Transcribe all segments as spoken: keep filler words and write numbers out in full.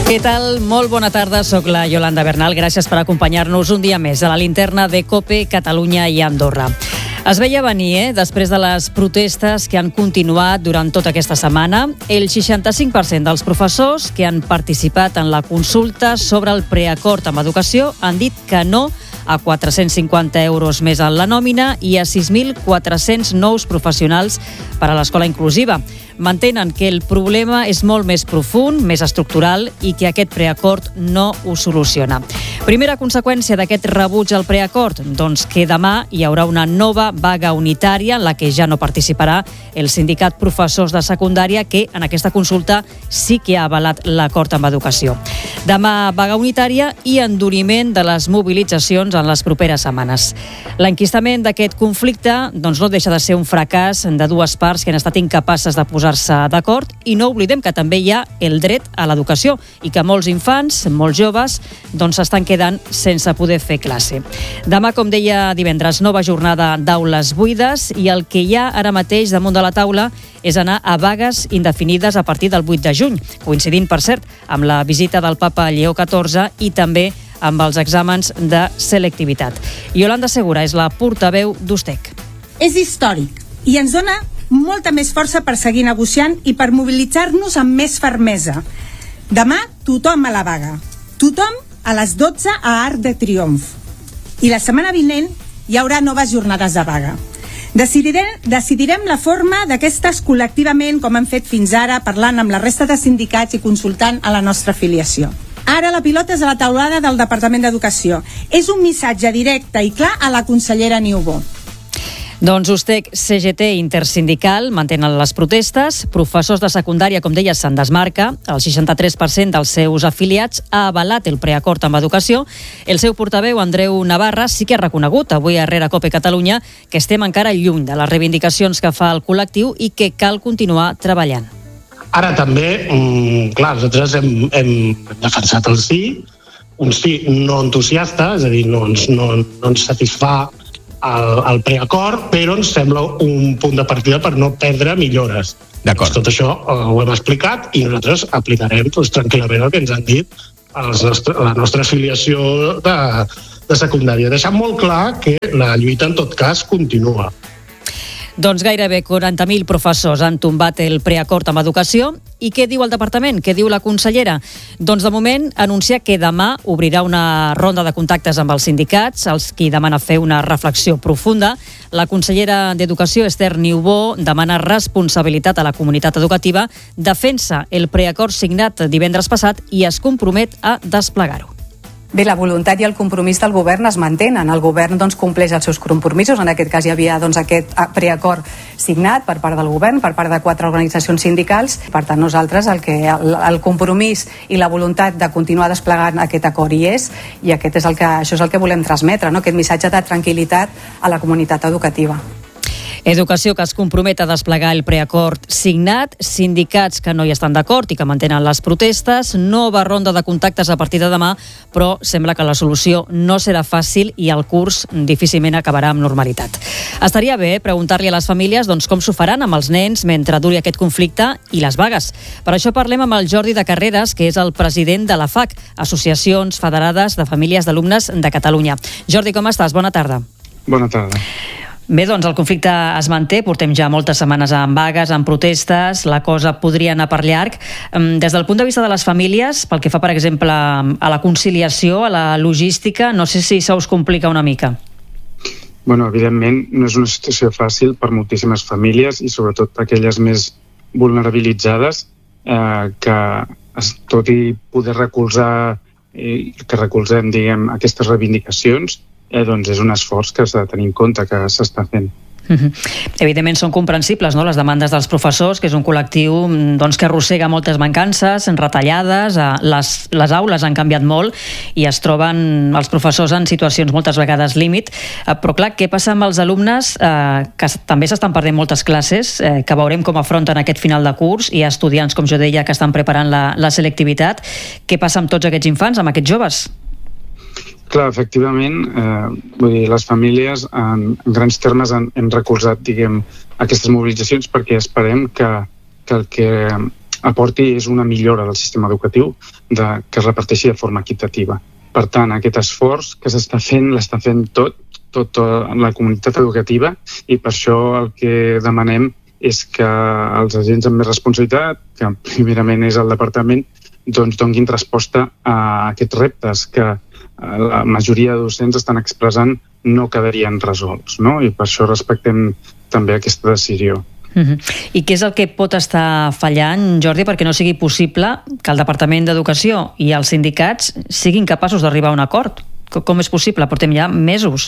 Què tal? Molt bona tarda, soc la Yolanda Bernal. Gràcies per acompanyar-nos un dia més a la linterna de COPE, Catalunya i Andorra. Es veia venir, eh? Després de les protestes que han continuat durant tota aquesta setmana, el seixanta-cinc per cent dels professors que han participat en la consulta sobre el preacord amb educació han dit que no a quatre-cents cinquanta euros més en la nòmina i a sis mil quatre-cents nous professionals per a l'escola inclusiva. Mantenen que el problema és molt més profund, més estructural i que aquest preacord no ho soluciona. Primera conseqüència d'aquest rebuig al preacord? Doncs que demà hi haurà una nova vaga unitària en la que ja no participarà el sindicat professors de secundària que en aquesta consulta sí que ha avalat l'acord amb educació. Demà vaga unitària i enduriment de les mobilitzacions en les properes setmanes. L'enquistament d'aquest conflicte doncs, no deixa de ser un fracàs de dues parts que han estat incapaces de posar-se d'acord i no oblidem que també hi ha el dret a l'educació i que molts infants, molts joves, doncs s'estan quedant sense poder fer classe. Demà, com deia divendres, nova jornada d'aules buides i el que hi ha ara mateix damunt de la taula és anar a vagues indefinides a partir del vuit de juny, coincidint, per cert, amb la visita del papa Lleó catorze i també amb els exàmens de selectivitat. Yolanda Segura és la portaveu d'U S T E C. És històric i ens dona molta més força per seguir negociant i per mobilitzar-nos amb més fermesa. Demà tothom a la vaga. Tothom a les dotze a Arc de Triomf. I la setmana vinent hi haurà noves jornades de vaga. Decidirem, decidirem la forma d'aquestes col·lectivament, com hem fet fins ara, parlant amb la resta de sindicats i consultant a la nostra afiliació. Ara la pilota és a la taulada del Departament d'Educació. És un missatge directe i clar a la consellera Niubó. Doncs U S T E C C G T intersindical mantenen les protestes. Professors de secundària, com deia, se'n desmarca. El seixanta-tres per cent dels seus afiliats ha avalat el preacord amb educació. El seu portaveu, Andreu Navarra, sí que ha reconegut avui a Rere COPE Catalunya que estem encara lluny de les reivindicacions que fa el col·lectiu i que cal continuar treballant. Ara també, clar, nosaltres hem, hem defensat el sí, un sí no entusiasta, és a dir, no ens, no, no ens satisfà el, el preacord, però ens sembla un punt de partida per no perdre millores. D'acord. Tot això eh, ho hem explicat i nosaltres aplicarem doncs, tranquil·lament el que ens han dit els nostre, la nostra afiliació de, de secundària. Deixant molt clar que la lluita en tot cas continua. Doncs gairebé quaranta mil professors han tombat el preacord amb educació. I què diu el departament? Què diu la consellera? Doncs de moment anuncia que demà obrirà una ronda de contactes amb els sindicats, els qui demana fer una reflexió profunda. La consellera d'Educació, Esther Niubó, demana responsabilitat a la comunitat educativa, defensa el preacord signat divendres passat i es compromet a desplegar-ho. Bé, la voluntat i el compromís del govern es mantenen. El govern doncs, compleix els seus compromisos. En aquest cas hi havia doncs, aquest preacord signat per part del govern, per part de quatre organitzacions sindicals. Per tant, nosaltres el, que, el, el compromís i la voluntat de continuar desplegant aquest acord hi és, i aquest és el que, això és el que volem transmetre, no? Aquest missatge de tranquil·litat a la comunitat educativa. Educació que es compromet a desplegar el preacord signat, sindicats que no hi estan d'acord i que mantenen les protestes, nova ronda de contactes a partir de demà, però sembla que la solució no serà fàcil i el curs difícilment acabarà amb normalitat. Estaria bé preguntar-li a les famílies doncs, com s'ho faran amb els nens mentre duri aquest conflicte i les vagues. Per això parlem amb el Jordi de Carreras, que és el president de la F A C, Associacions Federades de Famílies d'Alumnes de Catalunya. Jordi, com estàs? Bona tarda. Bona tarda. Bé, doncs el conflicte es manté, portem ja moltes setmanes amb vagues, amb protestes, la cosa podria anar per llarg. Des del punt de vista de les famílies, pel que fa, per exemple, a la conciliació, a la logística, no sé si se us complica una mica. Bueno, evidentment, no és una situació fàcil per moltíssimes famílies i sobretot per aquelles més vulnerabilitzades eh, que, tot i poder recolzar, eh, que recolzem, diguem, aquestes reivindicacions, Eh, doncs és un esforç que s'ha de tenir en compte que s'està fent. Uh-huh. Evidentment són comprensibles, no?, les demandes dels professors, que és un col·lectiu doncs, que arrossega moltes mancances, retallades, les, les aules han canviat molt i es troben els professors en situacions moltes vegades límit, però clar, què passa amb els alumnes eh, que també s'estan perdent moltes classes, eh, que veurem com afronten aquest final de curs, i estudiants, com jo deia, que estan preparant la, la selectivitat. Què passa amb tots aquests infants, amb aquests joves? Clar, efectivament, eh, vull dir, les famílies en, en grans termes han, han recolzat, diguem, aquestes mobilitzacions perquè esperem que, que el que aporti és una millora del sistema educatiu de, que es reparteixi de forma equitativa. Per tant, aquest esforç que s'està fent, l'està fent tot, tot, tot la comunitat educativa, i per això el que demanem és que els agents amb més responsabilitat, que primerament és el departament, doncs donguin resposta a aquests reptes que la majoria de docents estan expressant no quedarien resolts, no? I per això respectem també aquesta decisió. Uh-huh. I què és el que pot estar fallant, Jordi, perquè no sigui possible que el Departament d'Educació i els sindicats siguin capaços d'arribar a un acord? Com és possible? Portem ja mesos.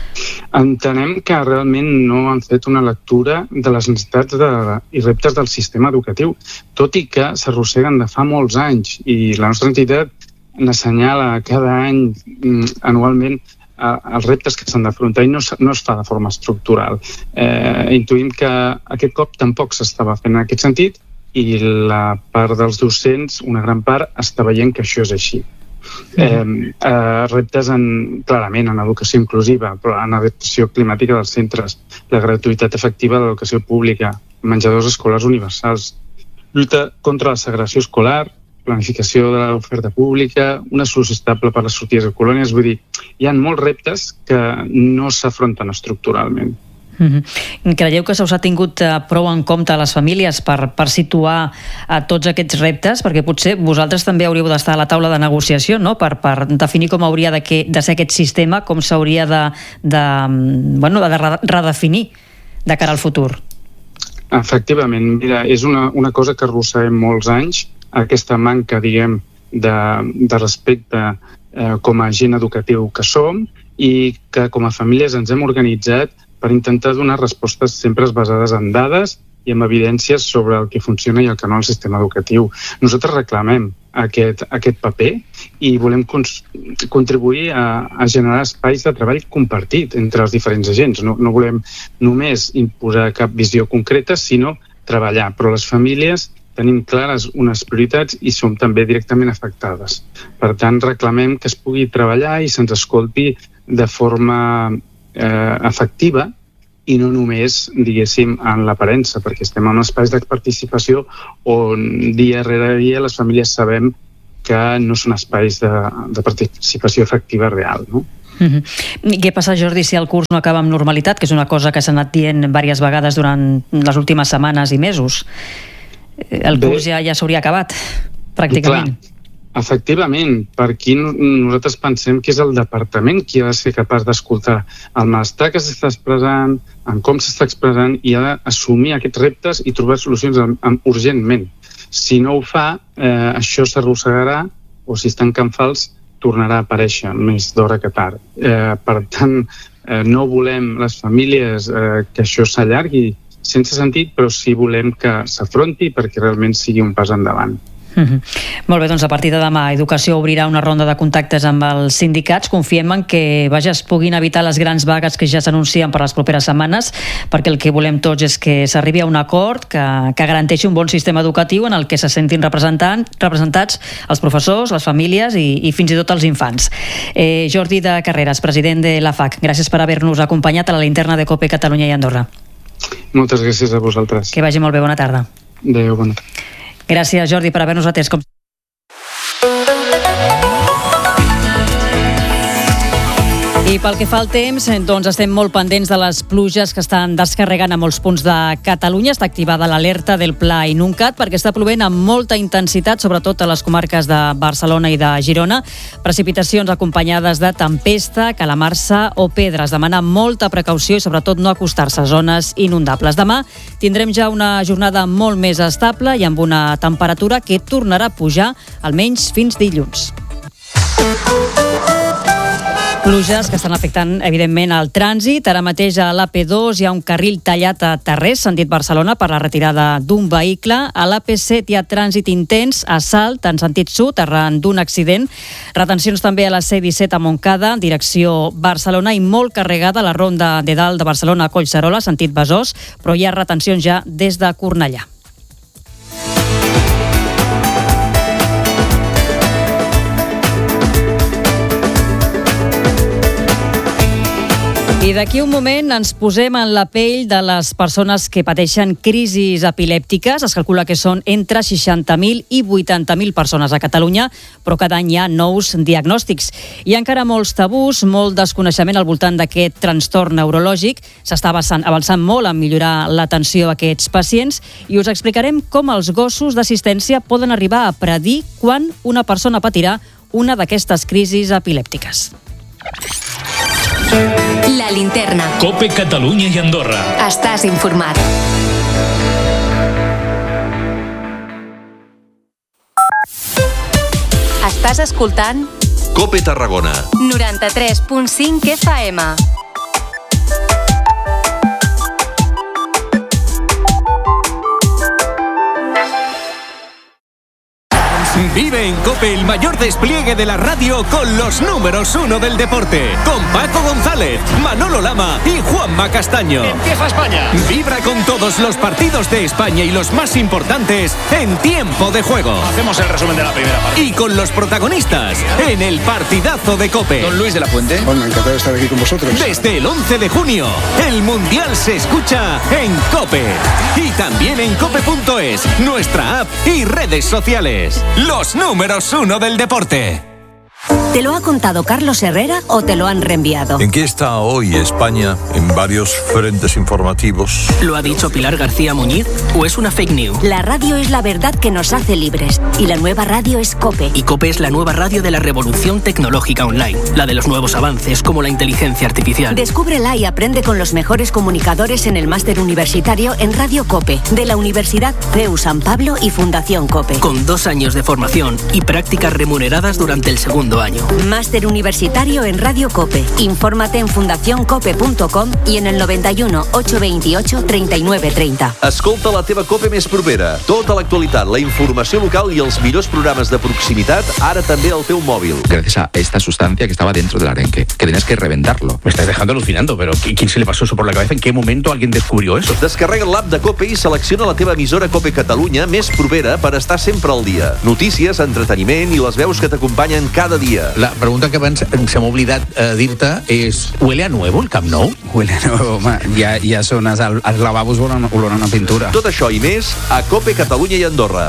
Entenem que realment no han fet una lectura de les necessitats de, i reptes del sistema educatiu, tot i que s'arrosseguen de fa molts anys, i la nostra entitat n'assenyala cada any, anualment, els reptes que s'han d'afrontar, i no, no es fa de forma estructural. Eh, intuïm que aquest cop tampoc s'estava fent en aquest sentit, i la part dels docents, una gran part, està veient que això és així. Eh, eh, reptes en, clarament en educació inclusiva, però en adaptació climàtica dels centres, la gratuïtat efectiva de l'educació pública, menjadors escolars universals, lluita contra la segregació escolar, planificació de l'oferta pública, una solució estable per a les sortides de colònies. Vull dir, hi ha molts reptes que no s'afronten estructuralment. Mm-hmm. Creieu que se us ha tingut prou en compte a les famílies per, per situar a tots aquests reptes? Perquè potser vosaltres també hauríeu d'estar a la taula de negociació, no? per, per definir com hauria de, que, de ser aquest sistema, com s'hauria de, de, bueno, de redefinir de cara al futur. Efectivament, mira, és una, una cosa que arrosseguem molts anys, aquesta manca, diguem, de, de respecte eh, com a agent educatiu que som, i que com a famílies ens hem organitzat per intentar donar respostes sempre basades en dades i en evidències sobre el que funciona i el que no al sistema educatiu. Nosaltres reclamem aquest, aquest paper i volem cons- contribuir a, a generar espais de treball compartit entre els diferents agents. No, no volem només imposar cap visió concreta, sinó treballar. Però les famílies tenim clares unes prioritats i som també directament afectades. Per tant, reclamem que es pugui treballar i se'ns escolti de forma eh, efectiva i no només, diguéssim, en l'aparença, perquè estem en espais de participació on dia rere dia les famílies sabem que no són espais de, de participació efectiva real, no? Mm-hmm. Què passa, Jordi, si el curs no acaba amb normalitat, que és una cosa que s'ha anat dient diverses vegades durant les últimes setmanes i mesos? El curs Bé, ja, ja s'hauria acabat, pràcticament. Clar, efectivament, per aquí nosaltres pensem que és el departament qui ha de ser capaç d'escoltar el malestar que s'està expressant, en com s'està expressant, i ha d'assumir aquests reptes i trobar solucions urgentment. Si no ho fa, eh, això s'arrossegarà, o si està en camp fals, tornarà a aparèixer més d'hora que tard. Eh, per tant, eh, no volem les famílies eh, que això s'allargui sense sentit, però sí volem que s'afronti perquè realment sigui un pas endavant. Mm-hmm. Molt bé, doncs a partir de demà Educació obrirà una ronda de contactes amb els sindicats. Confiem en que vaja, es puguin evitar les grans vagues que ja s'anuncien per les properes setmanes, perquè el que volem tots és que s'arribi a un acord que, que garanteixi un bon sistema educatiu en el que se sentin representats els professors, les famílies i, i fins i tot els infants. Eh, Jordi de Carreras, president de la F A C, gràcies per haver-nos acompanyat a la linterna de COPE Catalunya i Andorra. Moltes gràcies a vosaltres. Que vagi molt bé, bona tarda. Adéu, bona tarda. Gràcies, Jordi, per haver-nos atès. Com... I pel que fa al temps, doncs estem molt pendents de les pluges que estan descarregant a molts punts de Catalunya. Està activada l'alerta del Pla Inuncat perquè està plovent amb molta intensitat, sobretot a les comarques de Barcelona i de Girona. Precipitacions acompanyades de tempesta, calamarsa o pedres. Demanar molta precaució i sobretot no acostar-se a zones inundables. Demà tindrem ja una jornada molt més estable i amb una temperatura que tornarà a pujar almenys fins dilluns. Pluges que estan afectant, evidentment, el trànsit. Ara mateix a l'A P dos hi ha un carril tallat a Tarrés, sentit Barcelona, per la retirada d'un vehicle. A l'A P set hi ha trànsit intens a Salt, en sentit sud, arran d'un accident. Retencions també a la C disset a Montcada, direcció Barcelona, i molt carregada a la ronda de dalt de Barcelona a Collserola, sentit Besòs, però hi ha retencions ja des de Cornellà. I d'aquí un moment ens posem en la pell de les persones que pateixen crisis epilèptiques. Es calcula que són entre seixanta mil i vuitanta mil persones a Catalunya, però cada any hi ha nous diagnòstics. Hi ha encara molts tabús, molt desconeixement al voltant d'aquest trastorn neurològic. S'està avançant, avançant molt en millorar l'atenció a aquests pacients i us explicarem com els gossos d'assistència poden arribar a predir quan una persona patirà una d'aquestes crisis epilèptiques. La Linterna. COPE Catalunya i Andorra. Estàs informat. Estàs escoltant COPE Tarragona. noranta-tres punt cinc F M. Vive en COPE el mayor despliegue de la radio con los números uno del deporte. Con Paco González, Manolo Lama y Juanma Castaño. ¡Empieza España! Vibra con todos los partidos de España y los más importantes en tiempo de juego. Hacemos el resumen de la primera parte. Y con los protagonistas en el partidazo de COPE. Don Luis de la Fuente. Bueno, encantado de estar aquí con vosotros. Desde el once de junio, el Mundial se escucha en COPE. Y también en cope punto es, nuestra app y redes sociales. Los números uno del deporte. ¿Te lo ha contado Carlos Herrera o te lo han reenviado? ¿En qué está hoy España en varios frentes informativos? ¿Lo ha dicho Pilar García Muñiz o es una fake news? La radio es la verdad que nos hace libres y la nueva radio es COPE. Y COPE es la nueva radio de la revolución tecnológica online, la de los nuevos avances como la inteligencia artificial. Descúbrela y aprende con los mejores comunicadores en el máster universitario en Radio COPE de la Universidad C E U San Pablo y Fundación COPE. Con dos años de formación y prácticas remuneradas durante el segundo año. Máster universitario en Radio COPE. Infórmate en fundación cope punto com i en el noventa-u, ocho veintiocho, treinta y nueve treinta. Escolta la teva COPE més propera. Tota l'actualitat, la informació local i els millors programes de proximitat, ara també al teu mòbil. Gracias a esta sustancia que estaba dentro del arenque, que tenías que reventarlo. Me estás dejando alucinando, pero ¿quién se le pasó eso por la cabeza? ¿En qué momento alguien descubrió eso? Descarrega l'app de COPE i selecciona la teva emissora COPE Catalunya més propera per estar sempre al dia. Notícies, entreteniment i les veus que t'acompanyen cada dia. La pregunta que abans se m'ha oblidat eh, dir-te és, ¿huele a nuevo el Camp Nou? Huele a nuevo, home. Ja, ja són els, els lavabos oloren a pintura. Tot això i més a COPE Catalunya i Andorra.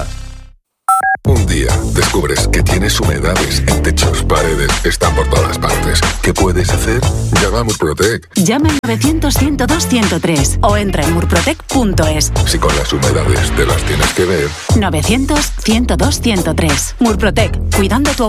Un día descubres que tienes humedades en techos, paredes, están por todas partes. ¿Qué puedes hacer? Llama a Murprotec. Llama al novecientos, ciento dos, ciento tres o entra en murprotec punto es. Si con las humedades te las tienes que ver. novecientos, ciento dos, ciento tres. Murprotec, cuidando tu